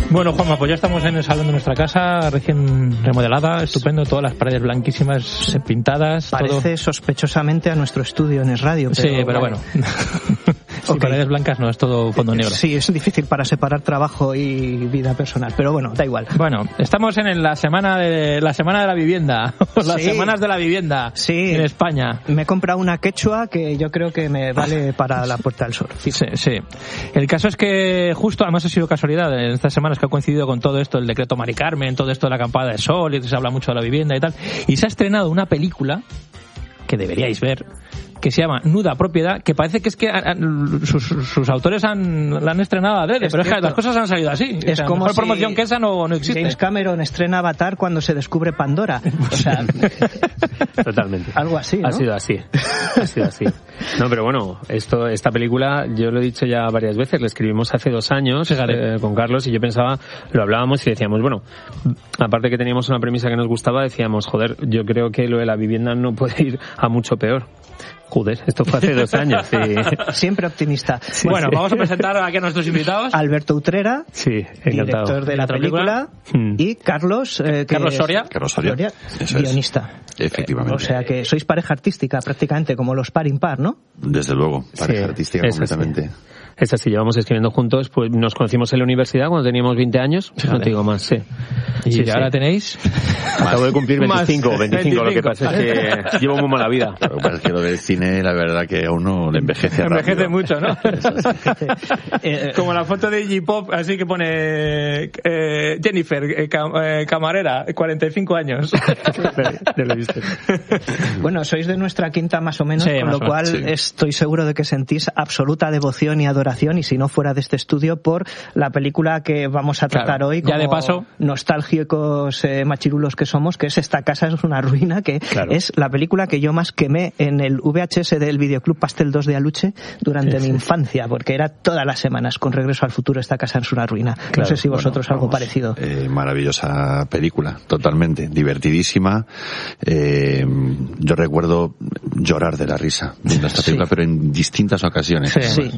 Bueno, Juanma, pues ya estamos en el salón de nuestra casa, recién remodelada, estupendo, todas las paredes blanquísimas, pintadas. Parece todo sospechosamente a nuestro estudio en Es Radio. Pero, sí, pero bueno. Sí, okay. Paredes blancas no, es todo fondo negro. Sí, es difícil para separar trabajo y vida personal, pero bueno, da igual. Bueno, estamos en la semana de la vivienda, las semanas de la vivienda en España. Me he comprado una quechua que yo creo que me vale para la Puerta del Sol. Sí. El caso es que justo, además ha sido casualidad, en estas semanas que ha coincidido con todo esto, el decreto Mari Carmen, todo esto de la acampada de sol, y se habla mucho de la vivienda y tal, y se ha estrenado una película que deberíais ver, que se llama Nuda Propiedad, que parece que es que sus autores la han estrenado adrede, pero es que las cosas han salido así. Es como mejor si promoción que esa no existe. James Cameron estrena Avatar cuando se descubre Pandora. O sea, totalmente. Algo así, ¿no? Ha sido así. No, pero bueno, esta película, yo lo he dicho ya varias veces, la escribimos hace 2 años con Carlos, y yo pensaba, lo hablábamos y decíamos, bueno, aparte que teníamos una premisa que nos gustaba, decíamos, joder, yo creo que lo de la vivienda no puede ir a mucho peor. Joder, esto fue hace 2 años. Y... Siempre optimista. Sí, bueno, vamos a presentar aquí a nuestros invitados. Alberto Utrera, director de la película, y Carlos Soria. Carlos Soria, guionista. Efectivamente. O sea que sois pareja artística prácticamente, como los par impar, ¿no? Desde luego, pareja artística completamente. Sí. Es así, llevamos escribiendo juntos, pues nos conocimos en la universidad cuando teníamos 20 años, no te digo más, sí. ¿Y ahora tenéis? Acabo de cumplir 25, lo que pasa es que llevo muy mala vida. Lo que pasa es que lo del cine, la verdad que a uno le envejece rápido. Envejece mucho, ¿no? Como la foto de Iggy Pop, así que pone Jennifer, camarera, 45 años. Ya lo viste. Bueno, sois de nuestra quinta más o menos, con lo cual estoy seguro de que sentís absoluta devoción y adoración, y si no fuera de este estudio, por la película que vamos a tratar hoy, como ya de paso, nostálgicos machirulos que somos, que es Esta casa es una ruina, que es la película que yo más quemé en el VHS del Videoclub Pastel 2 de Aluche durante mi infancia, porque era todas las semanas con Regreso al futuro, Esta casa es una ruina. No sé si vosotros algo parecido. Maravillosa película, totalmente, divertidísima. Yo recuerdo llorar de la risa viendo esta película, pero en distintas ocasiones.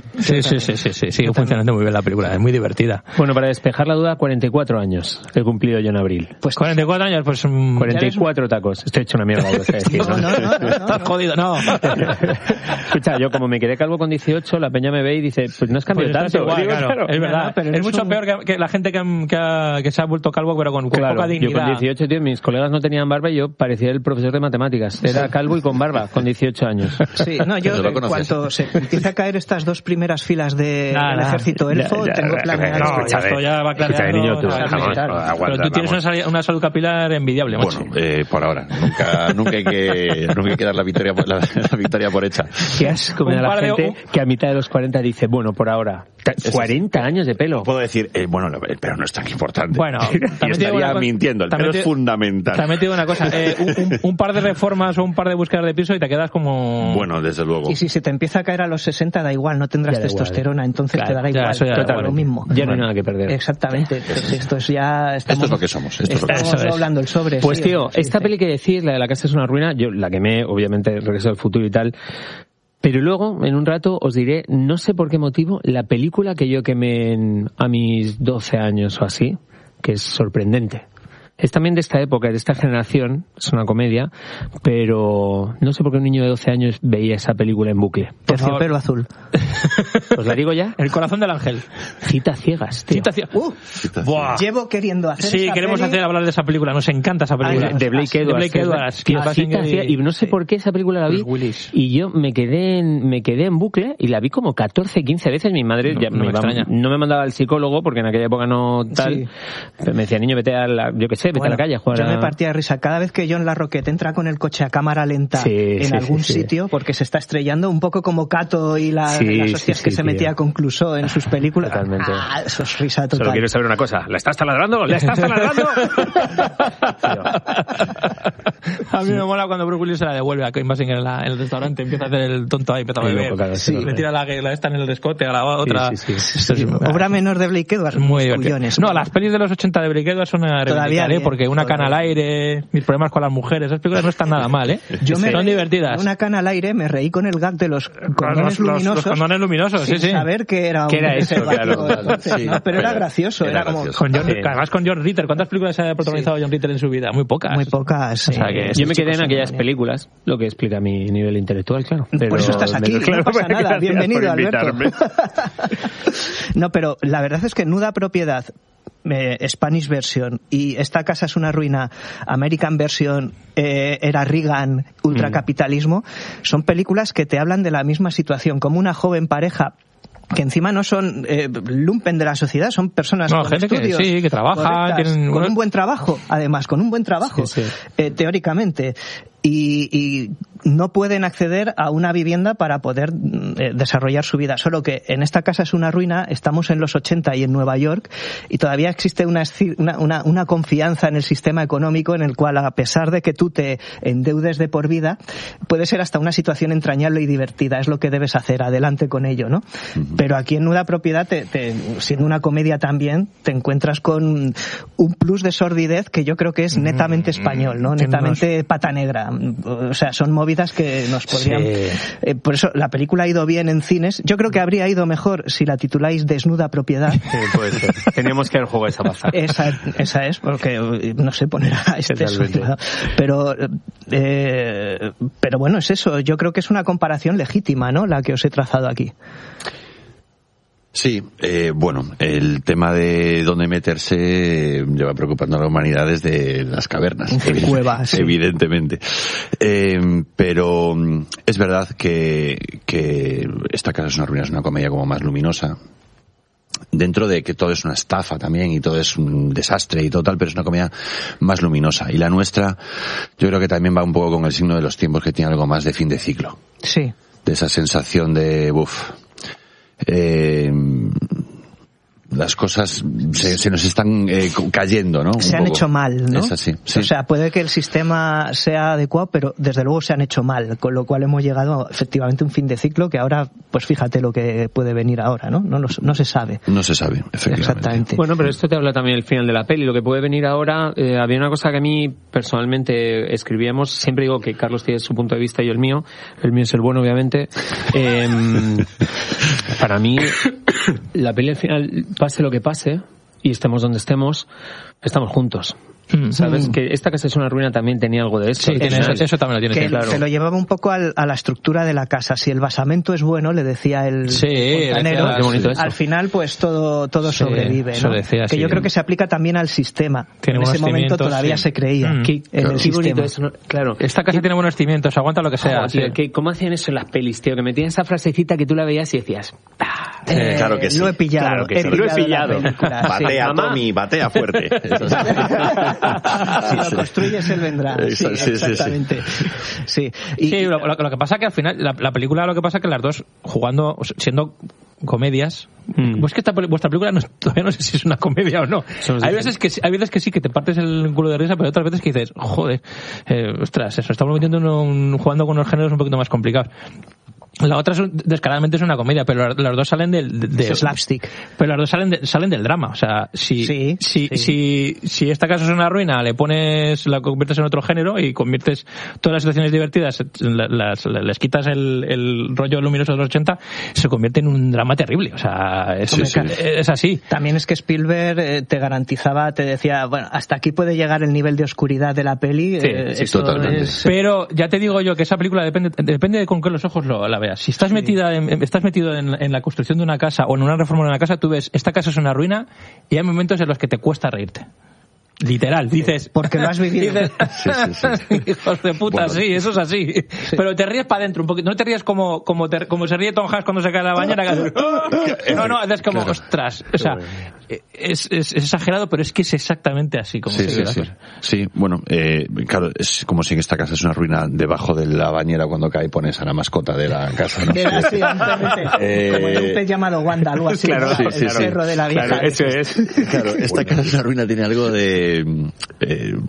Sí, sigue funcionando muy bien la película, es muy divertida. Bueno, para despejar la duda, 44 años he cumplido yo en abril. Pues 44 años, pues 44 tacos. Estoy hecho una mierda. No. Estás jodido, no. Escucha, yo como me quedé calvo con 18, la peña me ve y dice, pues no has cambiado tanto. Igual, claro, es verdad, pero es mucho peor que la gente que se ha vuelto calvo, pero con poca dignidad. Yo con 18, tío, mis colegas no tenían barba y yo parecía el profesor de matemáticas. Era calvo y con barba, con 18 años. Sí, no, yo en cuanto se empieza a caer estas 2 primeras filas del ejército elfo, tengo planeado. Esto ya va clareando. Pero tú tienes una salud capilar envidiable. Bueno, por ahora. Nunca hay que dar la victoria por hecha. Qué asco me da la gente que a mitad de los 40 dice, bueno, por ahora, 40 años de pelo. Puedo decir, bueno, pero no es tan importante. Bueno, y estaría mintiendo. El pelo es fundamental. También te digo una cosa, un par de reformas o un par de búsquedas de piso y te quedas como... Bueno, desde luego. Y si se te empieza a caer a los 60, da igual, no tendrás testosterona, entonces te dará igual. Lo mismo. Ya no hay nada que perder. Exactamente. Esto es lo que somos. Estamos hablando el sobre. Pues tío, esta peli que decís, la de La casa es una ruina, yo la quemé, obviamente, Regreso al futuro y tal. Pero luego, en un rato, os diré, no sé por qué motivo, la película que yo quemé a mis 12 años o así, que es sorprendente. Es también de esta época, de esta generación, es una comedia, pero no sé por qué un niño de 12 años veía esa película en bucle. Terciopelo azul. ¿Os la digo ya? El corazón del ángel. Citas ciegas, tío. Llevo queriendo hacer queremos hablar de esa película, nos encanta esa película. De Blake Edwards. Y no sé por qué esa película la vi, y yo me quedé en bucle, y la vi como 14, 15 veces. Mi madre no me mandaba al psicólogo, porque en aquella época no tal, pero me decía, niño, vete a la calle a jugar. Yo me partía de risa cada vez que John Larroquette entra con el coche a cámara lenta en algún sitio, porque se está estrellando, un poco como Cato y las hostias que se metía con Clouseau en sus películas. Totalmente. Eso es risa total. Solo quiero saber una cosa, ¿la estás taladrando? ¿La estás taladrando? A mí me mola cuando Bruce Willis se la devuelve a Kevin Basinger en el restaurante, empieza a hacer el tonto ahí, empieza a beber, le tira la esta en el escote a la otra. Obra menor de Blake Edwards. Muy divertido. No, las pelis de los 80 de Blake Edwards son una todavía porque Una cana al aire, Mis problemas con las mujeres, esas películas no están nada mal, ¿eh? Son divertidas. Una cana al aire me reí con el gag de los condones luminosos. Los condones luminosos, sin saber que era un eso, claro. Entonces, ¿no? Pero era gracioso. Era como... Además con John Ritter. ¿Cuántas películas ha protagonizado John Ritter en su vida? Muy pocas. Muy pocas. O sea, que yo me quedé en aquellas películas, lo que explica mi nivel intelectual, claro. Pero, por eso estás aquí, no pasa nada. Bienvenido, Alberto. No, pero la verdad es que Nuda Propiedad, Spanish version, y Esta casa es una ruina, American version, era Reagan, ultracapitalismo, son películas que te hablan de la misma situación, como una joven pareja que encima no son lumpen de la sociedad, son personas con gente estudios que trabajan, con un buen trabajo, además, con un buen trabajo, teóricamente, y no pueden acceder a una vivienda para poder desarrollar su vida. Solo que en Esta casa es una ruina, estamos en los 80 y en Nueva York, y todavía existe una confianza en el sistema económico en el cual, a pesar de que tú te endeudes de por vida, puede ser hasta una situación entrañable y divertida. Es lo que debes hacer, adelante con ello, ¿no? Pero aquí en Nuda Propiedad, siendo una comedia también, te encuentras con un plus de sordidez que yo creo que es netamente español, ¿no? Netamente pata negra. O sea, son movidas que nos podrían... por eso la película ha ido bien en cines. Yo creo que habría ido mejor si la tituláis Desnuda Propiedad. Sí, puede ser. Teníamos que haber jugado esa pasada. Esa es, porque no sé poner a pero bueno, es eso. Yo creo que es una comparación legítima, ¿no? La que os he trazado aquí. Sí, bueno, el tema de dónde meterse lleva preocupando a la humanidad desde las cavernas, evidentemente. Pero es verdad que Esta casa es una ruina, es una comedia como más luminosa. Dentro de que todo es una estafa también y todo es un desastre y todo tal, pero es una comedia más luminosa. Y la nuestra, yo creo que también va un poco con el signo de los tiempos, que tiene algo más de fin de ciclo. Sí. De esa sensación de, las cosas se nos están cayendo, ¿no? Se han hecho mal, ¿no? Es así, sí. O sea, puede que el sistema sea adecuado, pero desde luego se han hecho mal, con lo cual hemos llegado efectivamente a un fin de ciclo que ahora, pues fíjate lo que puede venir ahora, ¿no? No se sabe. No se sabe, efectivamente. Exactamente. Bueno, pero esto te habla también del final de la peli. Lo que puede venir ahora, había una cosa que a mí personalmente escribíamos, siempre digo que Carlos tiene su punto de vista y yo el mío es el bueno, obviamente. Para mí, la peli al final, pase lo que pase y estemos donde estemos, estamos juntos. ¿Sabes? Que Esta casa es una ruina también tenía algo de eso. Sí, eso también lo tiene claro. Se lo llevaba un poco a la estructura de la casa. Si el basamento es bueno, le decía el fontanero, al final pues todo sobrevive, ¿no? Decía, que yo creo que se aplica también al sistema. En ese momento todavía se creía en el sistema. Eso, ¿no? Claro. Esta casa tiene buenos cimientos, aguanta lo que sea. Tío, ¿cómo hacían eso en las pelis, tío? Que metían esa frasecita que tú la veías y decías... claro que sí. Lo he pillado. Claro que sí. Lo he pillado. Batea, Tommy, batea fuerte. Si lo construyes, él vendrá. Sí, exactamente. Sí. Lo que pasa que al final, la película, lo que pasa que las dos jugando, siendo comedias, pues que vuestra película todavía no sé si es una comedia o no. Hay veces que sí, que te partes el culo de risa, pero otras veces que dices, joder, ostras, eso, estamos metiendo jugando con unos géneros un poquito más complicados. La otra descaradamente es una comedia, pero las dos salen de slapstick. Pero las dos salen del drama. O sea, si Esta casa es una ruina, la conviertes en otro género y conviertes todas las situaciones divertidas, les quitas el rollo luminoso de los 80, se convierte en un drama terrible. O sea, es así. También es que Spielberg te garantizaba, te decía, bueno, hasta aquí puede llegar el nivel de oscuridad de la peli. Sí, totalmente. Pero ya te digo yo que esa película depende de con qué los ojos la veas. Si estás metido en la construcción de una casa o en una reforma de una casa, tú ves, esta casa es una ruina y hay momentos en los que te cuesta reírte. Literal, dices... Porque lo has vivido. Dices, hijos de puta, bueno, sí, eso es así. Sí. Pero te ríes para adentro un poquito. No te ríes como se ríe Tom Hanks cuando se cae a la bañera. No, es como, claro, ostras. O sea, es exagerado, pero es que es exactamente así como se ríe. Sí, bueno, claro, es como si en esta casa es una ruina, debajo de la bañera cuando cae pones a la mascota de la casa, ¿no? Sí, como un pez llamado Wanda, algo así. Claro, ¿no? El perro de la vieja. Claro, eso es. Claro, esta casa es una ruina, tiene algo de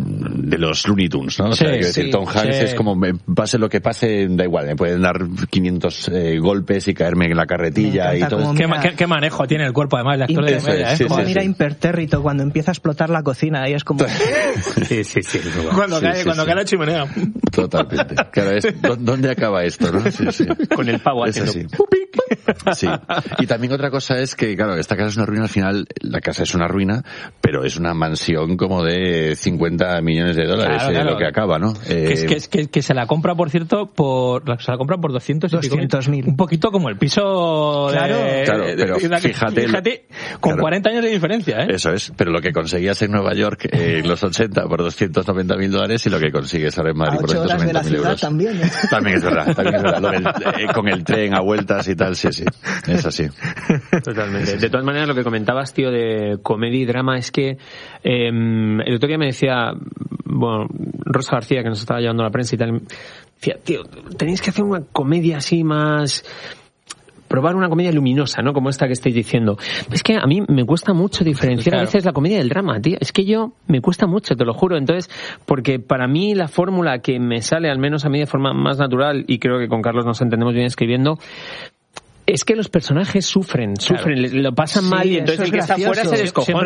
de los Looney Tunes, ¿no? O sea, quiero decir, Tom Hanks es como, pase lo que pase, da igual, me pueden dar 500 golpes y caerme en la carretilla y todo. ¿Qué manejo tiene el cuerpo, además, el actor de comedia, como mira Impertérrito cuando empieza a explotar la cocina y es como... Sí. Cuando cae la chimenea. Totalmente. Claro, ¿dónde acaba esto, no? Sí. Con el pavo haciendo... Sí. Y también otra cosa es que, claro, esta casa es una ruina. Al final, la casa es una ruina, pero es una mansión como de 50 millones de dólares, claro. Lo que acaba, ¿no? Que se la compra, por cierto, se la compra por 200.000. Un poquito como el piso claro, pero fíjate con 40 años de diferencia, ¿eh? Eso es, pero lo que conseguías en Nueva York en los 80 por $290.000 y lo que consigues ahora en Madrid por 290.000 euros. También es verdad. Con el tren a vueltas y tal, sí. Es así. Totalmente. De todas maneras, lo que comentabas, tío, de comedia y drama es que el otro día me decía, Rosa García, que nos estaba llevando a la prensa y tal, decía, tío, tenéis que hacer una comedia así más... probar una comedia luminosa, ¿no? Como esta que estáis diciendo. Es que a mí me cuesta mucho diferenciar a veces la comedia del drama, tío. Es que me cuesta mucho, te lo juro. Entonces, porque para mí la fórmula que me sale, al menos a mí de forma más natural, y creo que con Carlos nos entendemos bien escribiendo, es que los personajes sufren, lo pasan mal y entonces el que está fuera se descojona.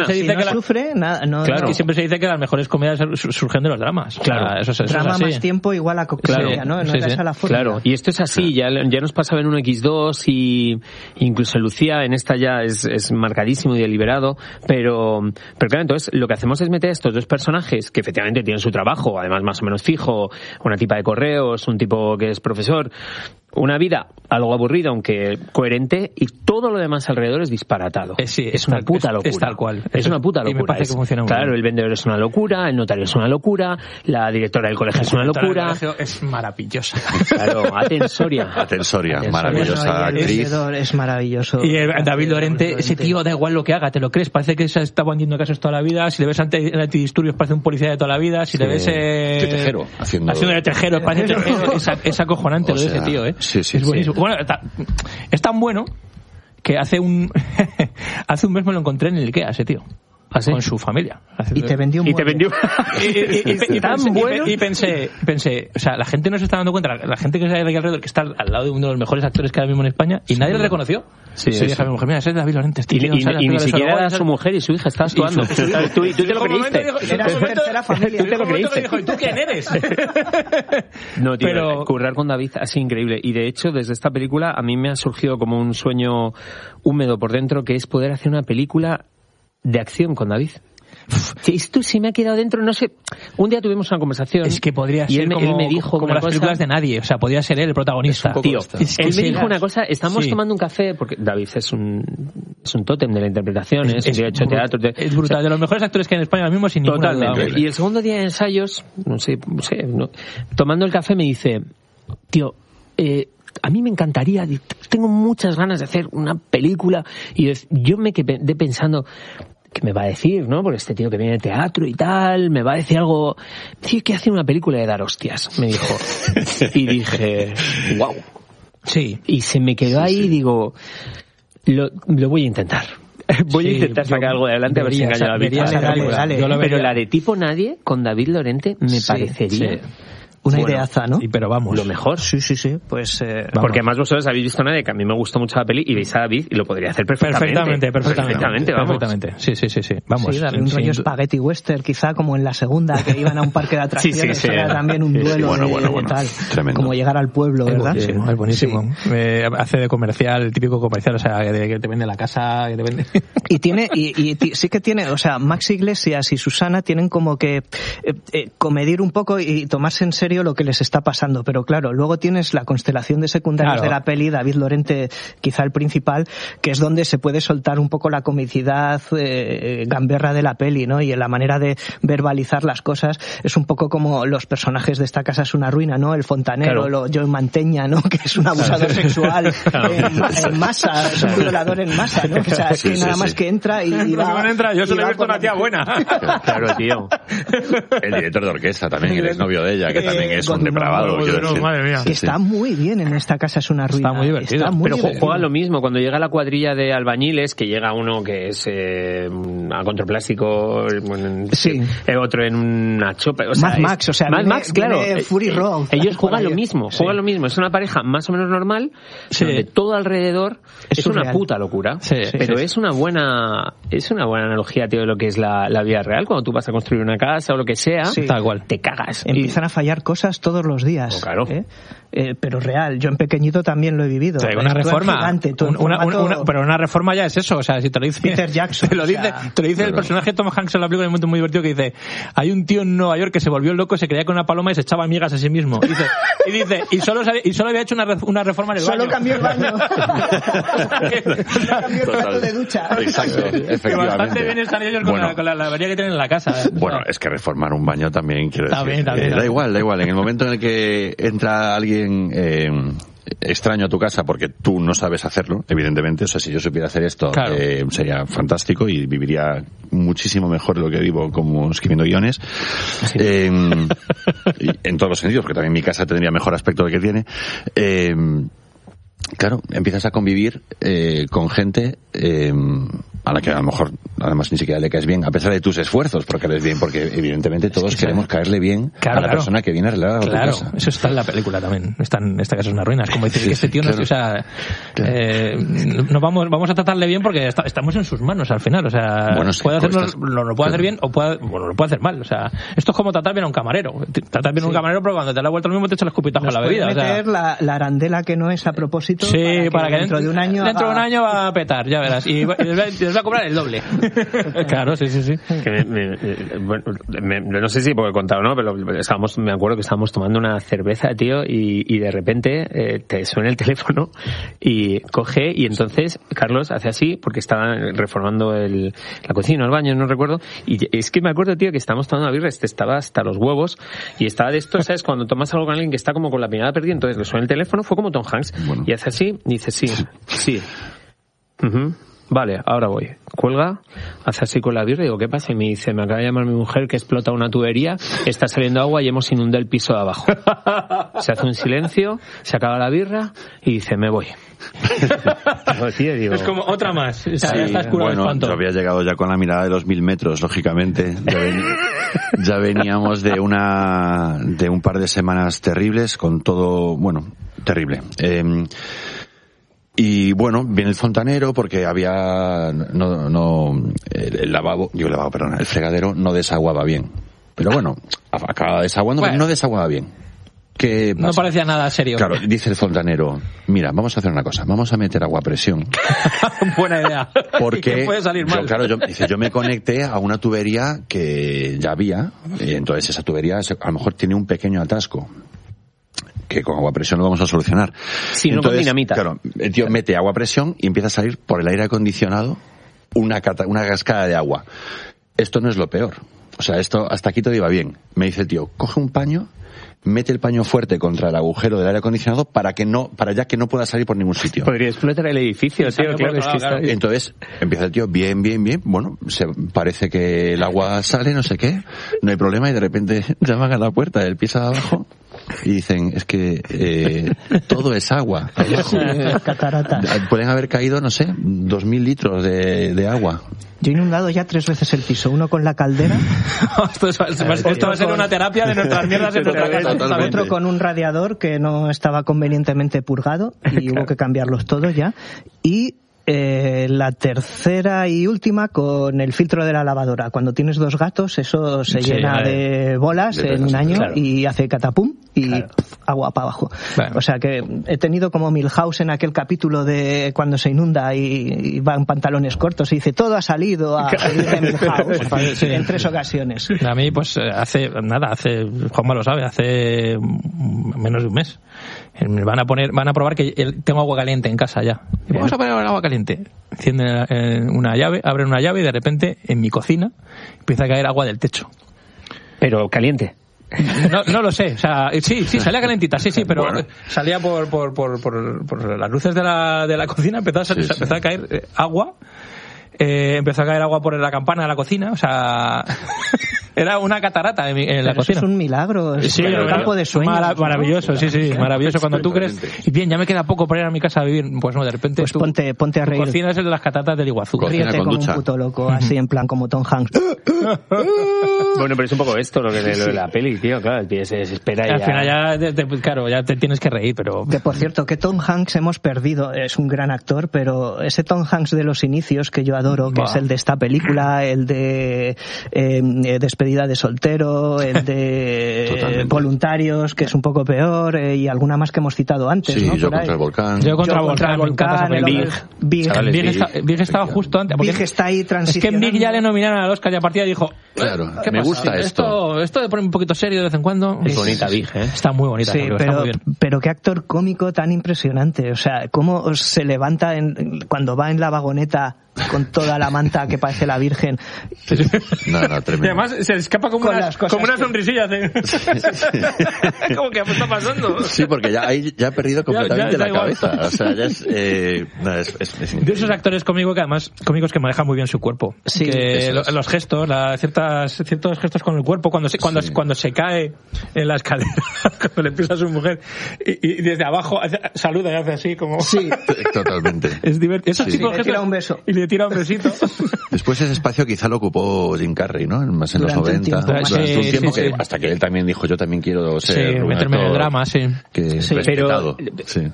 Siempre se dice que las mejores comedias surgen de los dramas. Claro, eso es drama más tiempo igual a comedia, ¿no? Esa la fórmula. Claro, y esto es así, ya nos pasaba en 1X2 y incluso en Lucía, en esta ya es marcadísimo y deliberado, pero claro, entonces lo que hacemos es meter a estos dos personajes que efectivamente tienen su trabajo, además más o menos fijo, una tipa de correos, un tipo que es profesor, una vida algo aburrida, aunque coherente, y todo lo demás alrededor es disparatado. Es una puta locura. Es tal cual. Es una puta locura. Y me parece que funciona muy bien. El vendedor es una locura, el notario es una locura, la directora del colegio es una locura. El colegio es maravillosa. Claro, Atensoria, maravillosa actriz. Es maravilloso. Y David Lorente, ese tío da igual lo que haga, te lo crees. Parece que se está vendiendo casos toda la vida. Si le ves antidisturbios, parece un policía de toda la vida. Si le ves de tejero, haciendo de tejero, parece tejero. Es acojonante lo de ese tío, ¿eh? Sí. Es buenísimo. Bueno, es tan bueno que hace un mes me lo encontré en el IKEA, ese tío. ¿Sí? Con su familia. Y te vendió un y pensé, o sea, la gente no se está dando cuenta, la gente que está aquí alrededor, que está al lado de uno de los mejores actores que hay ahora mismo en España, y nadie le reconoció. Sí. A mi mujer, mira, ese es David Lorente. Y ni siquiera era su mujer y su hija, estaba actuando. Tú te lo creíste. Era su tercera familia. Tú te lo creíste. ¿Y tú quién eres? No, tío, pero currar con David ha sido increíble. Y de hecho, desde esta película, a mí me ha surgido como un sueño húmedo por dentro, que es poder hacer una película de acción con David. Esto sí me ha quedado dentro, no sé. Un día tuvimos una conversación. Es que podría ser él me dijo como las películas de nadie. O sea, podría ser él el protagonista. Tío, él me dijo una cosa. Estamos tomando un café, porque David es un tótem de la interpretación. Es hecho teatro. Es brutal. De los mejores actores que hay en España ahora mismo, sin ninguna duda. Y el segundo día de ensayos, tomando el café me dice, tío, a mí me encantaría, tengo muchas ganas de hacer una película. Y yo me quedé pensando, ¿qué me va a decir, no? Porque este tío que viene de teatro y tal, me va a decir algo... Sí, que hace una película de dar hostias, me dijo. Y dije, wow. Sí. Y se me quedó ahí y digo, lo voy a intentar. Voy a intentar sacar algo de adelante a ver si engaño a David. Pero la de Tipo Nadie, con David Lorente, me parecería... Una ideaza, ¿no? Pero vamos. Lo mejor. Sí. Pues, porque además vosotros habéis visto Nadie, que a mí me gustó mucho la peli, y veis a David y lo podría hacer perfectamente. Perfectamente. Sí. Vamos. Sí, darle un rollo spaghetti western, quizá como en la segunda, que iban a un parque de atracciones. Sí. Era también un duelo de tal. Tremendo. Como llegar al pueblo, ¿verdad? Es buenísimo. Sí. Hace de comercial, el típico comercial, o sea, que te vende la casa, que te vende... Y sí que tiene, o sea, Max Iglesias y Susana tienen como que comedir un poco y tomarse en serio lo que les está pasando, pero claro, luego tienes la constelación de secundarios de la peli, David Lorente quizá el principal, que es donde se puede soltar un poco la comicidad gamberra de la peli, ¿no? Y en la manera de verbalizar las cosas es un poco como los personajes de Esta casa es una ruina, ¿no? El fontanero, Joe Mantegna, ¿no? Que es un abusador sexual en masa, es un violador en masa, ¿no? O sea, es que nada más que entra y va... yo solo he visto una tía buena. Claro, tío. El director de orquesta también, el exnovio de ella, que también Carmen es un depravado. Madre mía. Que está muy bien en Esta casa es una ruina. Está muy divertido. Pero juega lo mismo. Cuando llega la cuadrilla de albañiles, que llega uno que es a contraplástico, otro en una chopa. Mad Max, Mad Max, claro. Fury Road. Ellos juegan lo mismo. Es una pareja más o menos normal, donde todo alrededor es una puta locura. Pero es una buena analogía, tío, de lo que es la vida real. Cuando tú vas a construir una casa o lo que sea, tal cual, te cagas. Empiezan a fallar cosas todos los días. Claro. Pero real, yo en pequeñito también lo he vivido. Una reforma, gigante, pero una reforma ya es eso, o sea, si te lo dice Peter Jackson, te lo dice el personaje Tom Hanks en la película, en un momento muy divertido, que dice: hay un tío en Nueva York que se volvió loco, se creía con una paloma y se echaba miegas a sí mismo. Y solo había hecho una reforma en el baño. Solo cambió el baño. Cambió el plato de ducha. Exacto, efectivamente. Que bastante bien están ellos con la avería que tienen en la casa. Bueno, es que reformar un baño también, quiero decir. También. Da igual. En el momento en el que entra alguien extraño a tu casa porque tú no sabes hacerlo, evidentemente, o sea, si yo supiera hacer esto, claro, sería fantástico y viviría muchísimo mejor de lo que vivo como escribiendo guiones, en todos los sentidos, porque también mi casa tendría mejor aspecto del que tiene. Claro, empiezas a convivir con gente a la que a lo mejor además ni siquiera le caes bien, a pesar de tus esfuerzos por caerles bien, porque evidentemente todos queremos caerle bien a la persona que viene a arreglar a tu casa. Claro, eso está en la película también. En esta casa es una ruina. Es como decir que este tío no, o sea, no vamos a tratarle bien porque estamos en sus manos al final. O sea, puede lo puede hacer bien o lo puede hacer mal. O sea, esto es como tratar bien a un camarero. Tratar bien a un camarero, pero cuando te da vuelta lo mismo te echa el escupitajo a la bebida. Meter la arandela que no es a propósito. Sí, para que dentro de un año va a petar, ya verás. Y les va a cobrar el doble. Claro, sí. No sé si puedo contar o no, pero me acuerdo que estábamos tomando una cerveza, tío, y de repente te suena el teléfono y coge, y entonces Carlos hace así porque estaba reformando la cocina, el baño, no recuerdo, y es que me acuerdo, tío, que estábamos tomando una birra, estaba hasta los huevos y estaba de esto, ¿sabes? Cuando tomas algo con alguien que está como con la mirada perdida, entonces le suena el teléfono, fue como Tom Hanks, y hace así, y dice sí. Vale, ahora voy. Cuelga, hace así con la birra y digo, ¿qué pasa? Y me dice, me acaba de llamar mi mujer que explota una tubería, está saliendo agua y hemos inundado el piso de abajo. Se hace un silencio, se acaba la birra y dice, me voy. Digo, es como otra más. Sí, bueno, yo había llegado ya con la mirada de los 1000 metros, lógicamente. Ya veníamos de un par de semanas terribles, con todo, terrible. Y bueno, viene el fontanero porque había el fregadero no desaguaba bien. Pero bueno, acaba desaguando, pero no desaguaba bien. ¿Qué pasa? No parecía nada serio. Claro, dice el fontanero, mira, vamos a hacer una cosa, vamos a meter agua a presión. Buena idea. Porque puede salir mal. Yo me conecté a una tubería que ya había, y entonces esa tubería a lo mejor tiene un pequeño atasco, que con agua a presión lo vamos a solucionar. Sí, no con dinamita. Claro, el tío mete agua a presión y empieza a salir por el aire acondicionado una cascada de agua. Esto no es lo peor. O sea, esto hasta aquí todo iba bien. Me dice el tío, coge un paño, mete el paño fuerte contra el agujero del aire acondicionado para ya que no pueda salir por ningún sitio. Podría explotar el edificio, tío. Claro. Entonces empieza el tío, bien. Bueno, parece que el agua sale, no sé qué, no hay problema, y de repente llaman a la puerta del piso de abajo y dicen, es que todo es agua. Catarata. Pueden haber caído, no sé, 2.000 litros de agua. Yo he inundado ya 3 veces el piso, uno con la caldera. Esto va a ser una terapia de nuestras mierdas en nuestra casa. Otro con un radiador que no estaba convenientemente purgado y hubo que cambiarlos todos ya. Y la tercera y última con el filtro de la lavadora. Cuando tienes 2 gatos, eso se llena de bolas en un año, y hace catapum y agua para abajo. Claro. O sea que he tenido como Milhouse en aquel capítulo de cuando se inunda y va en pantalones cortos y dice, todo ha salido a salir de Milhouse en 3 ocasiones. A mí, pues hace Juanma lo sabe, hace menos de un mes. Van a probar que tengo agua caliente en casa ya. Vamos a poner agua caliente. Encienden una llave, abren una llave y de repente en mi cocina empieza a caer agua del techo. Pero caliente. No lo sé, o sea, sí, salía calentita, sí, pero salía por las luces de la cocina, empezó a caer agua. Empezó a caer agua por la campana de la cocina, o sea... Era una catarata en la cocina. Es un milagro. Sí, un campo de sueños. Maravilloso, ¿no? Sí, maravilloso. Cuando tú crees, y bien, ya me queda poco para ir a mi casa a vivir, pues no, de repente pues ponte a reír. Tu cocina es el de las catatas del Iguazú. Ríete como un puto loco, así en plan como Tom Hanks. Bueno, pero es un poco esto lo de la peli, tío, claro, el pie se desespera y al final claro, ya te tienes que reír, pero... Que por cierto, que Tom Hanks hemos perdido, es un gran actor, pero ese Tom Hanks de los inicios que yo adoro, que es el de esta película, el de Despedida de soltero, el de Voluntarios, que es un poco peor, y alguna más que hemos citado antes, sí, ¿no? Yo contra el volcán. Yo contra el volcán, Big estaba justo antes. Big está ahí transicionando. Es que Big ya le nominaron al Oscar y a partir de dijo, claro, me gusta esto. Esto de poner un poquito serio de vez en cuando. Es bonita Big, ¿eh? Está muy bonita. Sí, está muy bien. Pero qué actor cómico tan impresionante. O sea, cómo se levanta cuando va en la vagoneta con toda la manta que parece la Virgen. No, tremendo. Y además se escapa como una sonrisilla. Como que está pasando. Sí, porque ya ha perdido completamente la cabeza. O sea, ya es de esos actores cómicos que manejan muy bien su cuerpo. Sí, que los gestos, ciertos gestos con el cuerpo, cuando se cae en la escalera, cuando le empieza a su mujer y desde abajo saluda y hace así como... Sí, totalmente. Es divertido. Esos tipos le tira un beso. Y le tira un besito. Después ese espacio quizá lo ocupó Jim Carrey, ¿no? Más en los 90. Durante un tiempo que hasta que él también dijo, yo también quiero ser meterme en el drama, respetado. Pero,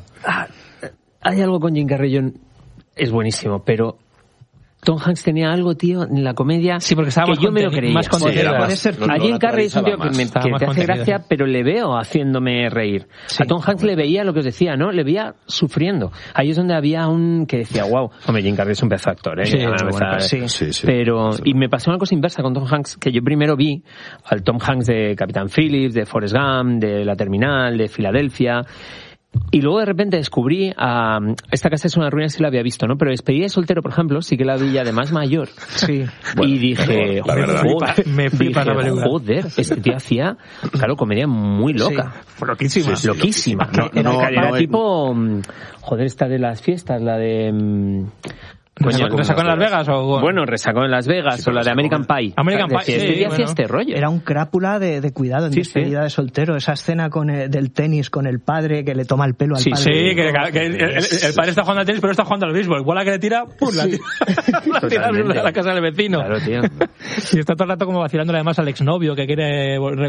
hay algo con Jim Carrey, es buenísimo, pero Tom Hanks tenía algo, tío, en la comedia porque que yo me lo creía. Más a Jim Carrey es un tío que te hace gracia, pero le veo haciéndome reír. Sí, a Tom Hanks le veía lo que os decía, ¿no? Le veía sufriendo. Ahí es donde había un que decía, wow, hombre, Jim Carrey es un pedazo de actor, ¿eh? Sí. Pero, y me pasó una cosa inversa con Tom Hanks, que yo primero vi al Tom Hanks de Capitán Phillips, de Forrest Gump, de La Terminal, de Filadelfia. Y luego de repente descubrí a Esta casa es una ruina, si la había visto, ¿no? Pero Despedida de soltero, por ejemplo, sí que la vi ya de más mayor. Sí. Bueno, y dije, me flipa la película. Joder, este tío hacía, claro, comedia muy loca. Sí. Loquísima. Era tipo, joder, esta de las fiestas, la de... ¿Resacó en Las Vegas? Bueno, Resacó en Las Vegas, o la de American Pie. Hacía este rollo. Era un crápula de cuidado en Despedida de soltero. Esa escena del tenis con el padre que le toma el pelo al padre. Sí, que el padre está jugando al tenis, pero está jugando al béisbol. Bola que le tira, ¡pum! La tira a la casa del vecino. Claro, tío. Y está todo el rato como vacilándole además al exnovio que quiere otra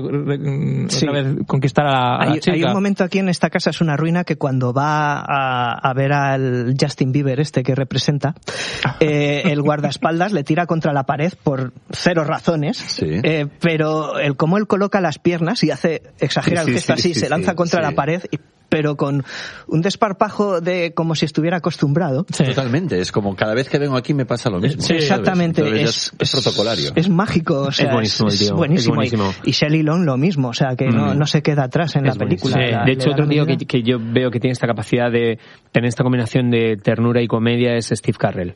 vez conquistar a la chica. Hay un momento aquí en Esta casa es una ruina que cuando va a ver al Justin Bieber que representa, el guardaespaldas le tira contra la pared por 0 razones, pero cómo él coloca las piernas y exagera el gesto así, se lanza contra la pared pero con un desparpajo de como si estuviera acostumbrado. Totalmente, es como cada vez que vengo aquí me pasa lo mismo. Sí, exactamente. Es protocolario. Es mágico, o sea, es buenísimo. Y Shelley Long lo mismo, o sea, que no se queda atrás en la película. De hecho, otro tío que yo veo que tiene esta capacidad de tener esta combinación de ternura y comedia es Steve Carell.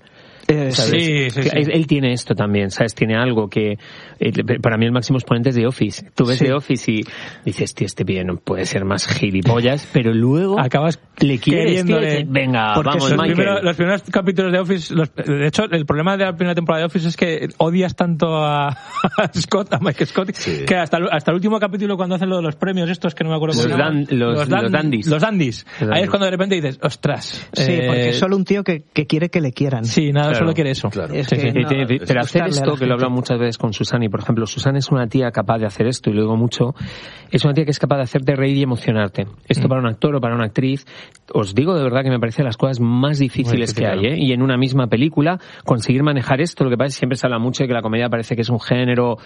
Sí. Él tiene esto también, ¿sabes? Tiene algo que para mí el máximo exponente es The Office. Tú ves The Office y dices, tío, este pibe no puede ser más gilipollas, pero luego acabas le quieres, tío, venga, vamos, Michael. Los primeros capítulos de Office, de hecho, el problema de la primera temporada de Office es que odias tanto a Mike Scott, que hasta el último capítulo cuando hacen lo de los premios estos que no me acuerdo cómo se llaman. Los dandies. Ahí es cuando de repente dices, ostras. Sí, porque es solo un tío que quiere que le quieran. Sí, nada, solo quiere eso. Claro. Pero hacer esto, que lo he hablado muchas veces con Susani, por ejemplo, Susani es una tía capaz de hacer esto, y lo digo mucho, es una tía que es capaz de hacerte reír y emocionarte. Esto para un actor o para una actriz, os digo de verdad que me parece las cosas más difíciles que hay, ¿eh? Y en una misma película, conseguir manejar esto, lo que pasa es que siempre se habla mucho de que la comedia parece que es un género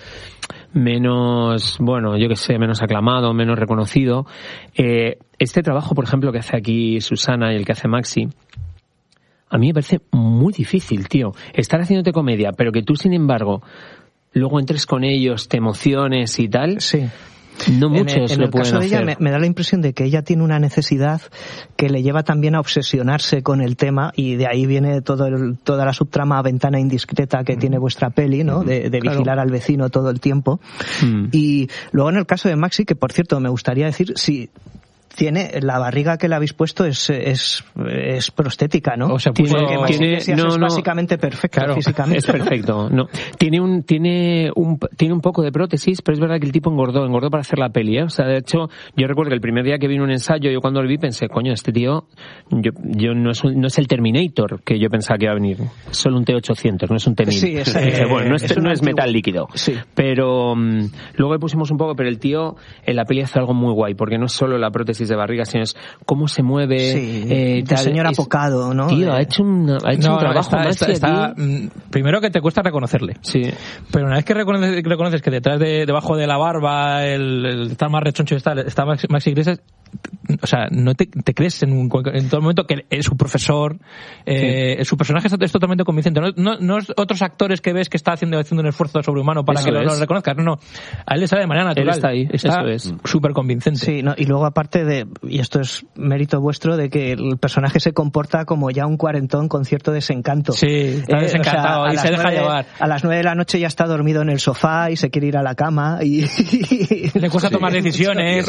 menos, bueno, yo que sé, menos aclamado, menos reconocido. Este trabajo, por ejemplo, que hace aquí Susana y el que hace Maxi, a mí me parece muy difícil, tío. Estar haciéndote comedia, pero que tú, sin embargo, luego entres con ellos, te emociones y tal. Sí. No muchos lo pueden hacer. En el caso de ella me da la impresión de que ella tiene una necesidad que le lleva también a obsesionarse con el tema, y de ahí viene toda la subtrama Ventana indiscreta que tiene vuestra peli, ¿no? De vigilar al vecino todo el tiempo. Y luego en el caso de Maxi, que por cierto me gustaría decir, si tiene la barriga que le habéis puesto es prostética, ¿no? O sea, es básicamente perfecto, claro, físicamente. Es perfecto. No, tiene un poco de prótesis, pero es verdad que el tipo engordó para hacer la peli, ¿eh? O sea, de hecho, yo recuerdo que el primer día que vino un ensayo, yo cuando lo vi pensé, coño, este tío, yo no es el Terminator que yo pensaba que iba a venir, es solo un T-800, no es un T-1000. Sí, dije, bueno, no es metal líquido. Sí. Pero luego le pusimos un poco, pero el tío en la peli hace algo muy guay, porque no es solo la prótesis de barriga, sino es cómo se mueve. Sí, el señor apocado, ¿no? Tío, ha hecho un trabajo primero que te cuesta reconocerle. Sí. Pero una vez que reconoces que debajo de la barba, el estar más rechoncho está Maxi Iglesias, o sea, no te crees en todo momento que es su profesor, su personaje es totalmente convincente. No es otros actores que ves que está haciendo un esfuerzo sobrehumano para que lo reconozcas. No. A él le sale de manera natural. Él está ahí. Está súper convincente. Sí, y luego aparte y esto es mérito vuestro, de que el personaje se comporta como ya un cuarentón con cierto desencanto. Sí, está desencantado, o sea, y se deja llevar. A las 9 de la noche ya está dormido en el sofá y se quiere ir a la cama y le cuesta tomar decisiones.